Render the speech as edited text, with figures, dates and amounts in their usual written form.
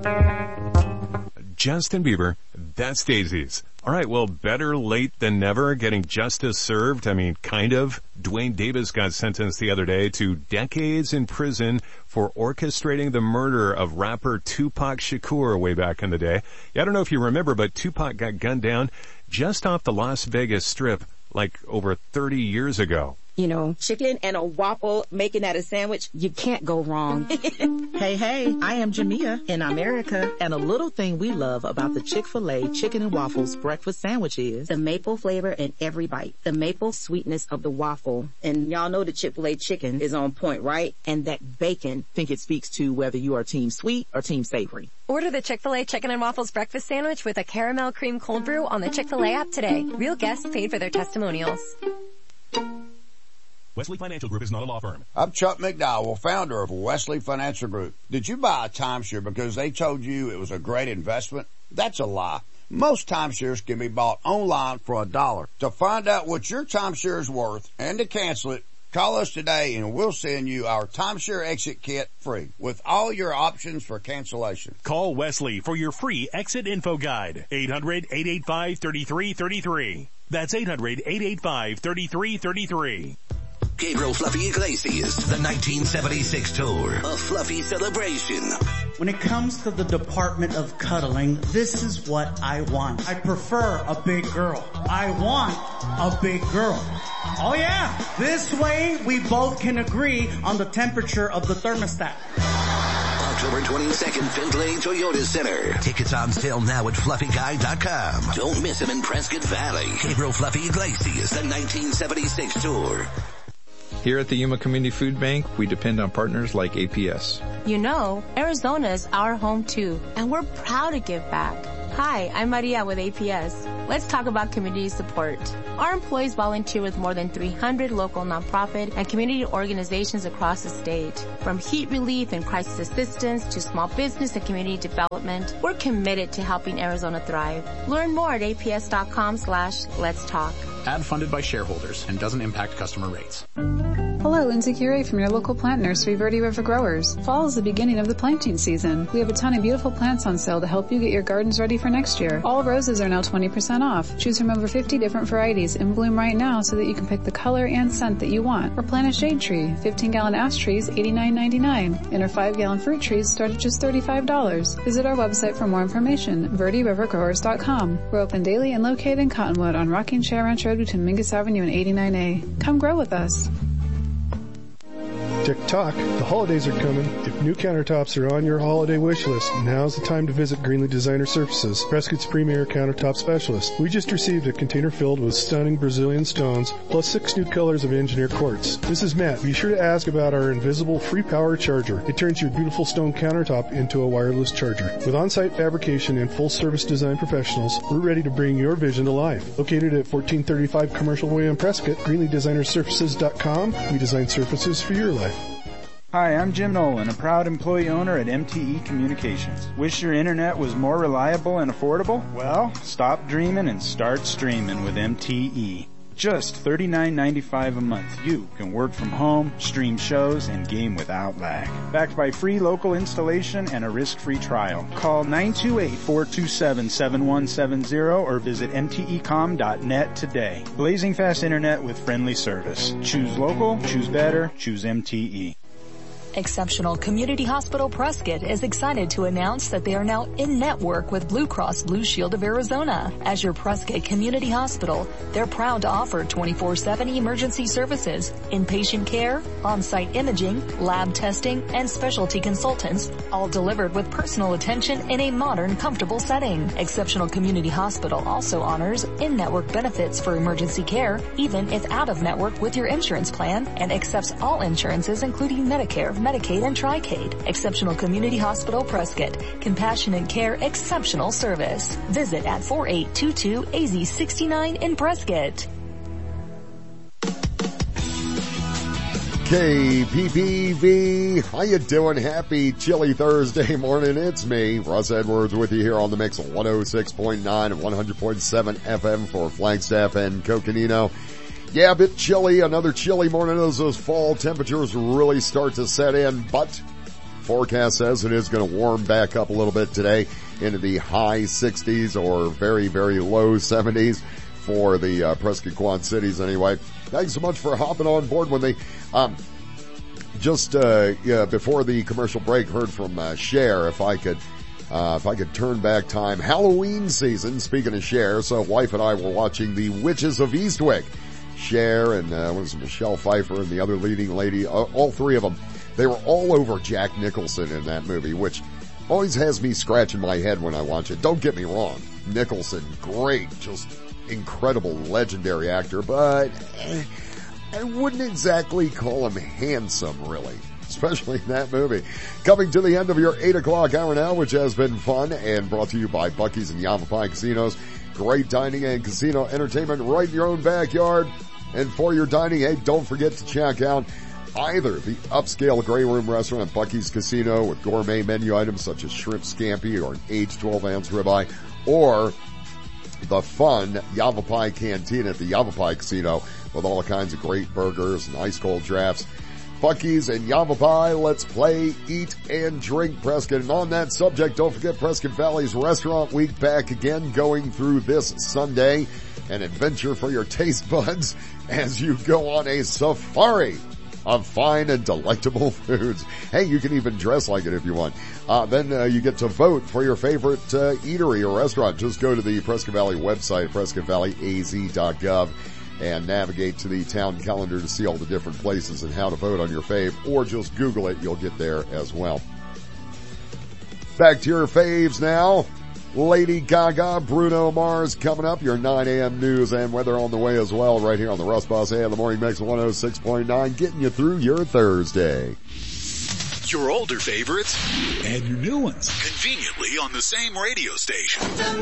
Justin Bieber, that's Daisies. All right, well, better late than never, getting justice served. I mean, kind of. Dwayne Davis got sentenced the other day to decades in prison for orchestrating the murder of rapper Tupac Shakur way back in the day. Yeah, I don't know if you remember, but Tupac got gunned down just off the Las Vegas Strip like over 30 years ago. You know, chicken and a waffle, making that a sandwich, you can't go wrong. Hey, I am Jamia in America, and a little thing we love about the Chick-fil-A Chicken and Waffles breakfast sandwich is the maple flavor in every bite, the maple sweetness of the waffle. And y'all know the Chick-fil-A chicken is on point, right? And that bacon. Think it speaks to whether you are team sweet or team savory. Order the Chick-fil-A Chicken and Waffles breakfast sandwich with a caramel cream cold brew on the Chick-fil-A app today. Real guests paid for their testimonials. Wesley Financial Group is not a law firm. I'm Chuck McDowell, founder of Wesley Financial Group. Did you buy a timeshare because they told you it was a great investment? That's a lie. Most timeshares can be bought online for $1. To find out what your timeshare is worth and to cancel it, call us today and we'll send you our timeshare exit kit free with all your options for cancellation. Call Wesley for your free exit info guide. 800-885-3333. That's 800-885-3333. Gabriel Fluffy Iglesias, the 1976 tour, a Fluffy celebration. When it comes to the department of cuddling, this is what I want. I prefer a big girl. I want a big girl. Oh yeah, this way we both can agree on the temperature of the thermostat. October 22nd, Findlay Toyota Center. Tickets on sale now at FluffyGuy.com. Don't miss him in Prescott Valley. Gabriel Fluffy Iglesias, the 1976 tour. Here at the Yuma Community Food Bank, we depend on partners like APS. You know, Arizona is our home too, and we're proud to give back. Hi, I'm Maria with APS. Let's talk about community support. Our employees volunteer with more than 300 local nonprofit and community organizations across the state. From heat relief and crisis assistance to small business and community development, we're committed to helping Arizona thrive. Learn more at aps.com/let's talk. Ad funded by shareholders and doesn't impact customer rates. Hello, Lindsay Curie from your local plant nursery, Verde River Growers. Fall is the beginning of the planting season. We have a ton of beautiful plants on sale to help you get your gardens ready for next year. All roses are now 20% off. Choose from over 50 different varieties in bloom right now so that you can pick the color and scent that you want. Or plant a shade tree. 15-gallon ash trees, $89.99. And our 5-gallon fruit trees start at just $35. Visit our website for more information, verderivergrowers.com. We're open daily and located in Cottonwood on Rocking Chair Ranch Road between Mingus Avenue and 89A. Come grow with us. Tick-tock, the holidays are coming. If new countertops are on your holiday wish list, now's the time to visit Greenlee Designer Surfaces, Prescott's premier countertop specialist. We just received a container filled with stunning Brazilian stones, plus 6 new colors of engineered quartz. This is Matt. Be sure to ask about our invisible free power charger. It turns your beautiful stone countertop into a wireless charger. With on-site fabrication and full-service design professionals, we're ready to bring your vision to life. Located at 1435 Commercial Way in Prescott, GreenleeDesignerSurfaces.com. We design surfaces for your life. Hi, I'm Jim Nolan, a proud employee owner at MTE Communications. Wish your internet was more reliable and affordable? Well, stop dreaming and start streaming with MTE. Just $39.95 a month. You can work from home, stream shows, and game without lag. Backed by free local installation and a risk-free trial. Call 928-427-7170 or visit mtecom.net today. Blazing fast internet with friendly service. Choose local, choose better, choose MTE. Exceptional Community Hospital Prescott is excited to announce that they are now in network with Blue Cross Blue Shield of Arizona. As your Prescott Community Hospital, they're proud to offer 24/7 emergency services, inpatient care, on-site imaging, lab testing, and specialty consultants, all delivered with personal attention in a modern, comfortable setting. Exceptional Community Hospital also honors in-network benefits for emergency care, even if out-of-network with your insurance plan, and accepts all insurances including Medicare, Medicaid, and Tri-Cade. Exceptional Community Hospital Prescott. Compassionate care, exceptional service. Visit at 4822 AZ69 in Prescott. KPPV, how you doing? Happy chilly Thursday morning. It's me, Russ Edwards, with you here on the Mix 106.9 and 100.7 FM for Flagstaff and Coconino. Yeah, a bit chilly, another chilly morning as those fall temperatures really start to set in, but forecast says it is going to warm back up a little bit today into the high 60s or very, very low 70s for the Prescott Quad Cities anyway. Thanks so much for hopping on board when they before the commercial break, heard from Cher. If I could turn back time, Halloween season, speaking of Cher, so wife and I were watching The Witches of Eastwick. Cher and Michelle Pfeiffer and the other leading lady, all three of them, they were all over Jack Nicholson in that movie, which always has me scratching my head when I watch it. Don't get me wrong, Nicholson, great, just incredible, legendary actor, but I wouldn't exactly call him handsome, really, especially in that movie. Coming to the end of your 8 o'clock hour now, which has been fun and brought to you by Buc-ee's and Yavapai Casinos. Great dining and casino entertainment right in your own backyard. And for your dining, hey, don't forget to check out either the upscale Grey Room restaurant at Buc-ee's Casino with gourmet menu items such as shrimp scampi or an aged 12-ounce ribeye, or the fun Yavapai Canteen at the Yavapai Casino with all kinds of great burgers and ice cold drafts. Buc-ee's and Yavapai, let's play, eat, and drink Prescott. And on that subject, don't forget Prescott Valley's Restaurant Week back again, going through this Sunday. An adventure for your taste buds as you go on a safari of fine and delectable foods. Hey, you can even dress like it if you want. Then you get to vote for your favorite eatery or restaurant. Just go to the Prescott Valley website, PrescottValleyAZ.gov, and navigate to the town calendar to see all the different places and how to vote on your fave, or just Google it. You'll get there as well. Back to your faves now. Lady Gaga, Bruno Mars coming up. Your 9 a.m. news and weather on the way as well, right here on the Russ Boss AM, the Morning Mix 106.9, getting you through your Thursday. Your older favorites and your new ones, conveniently on the same radio station.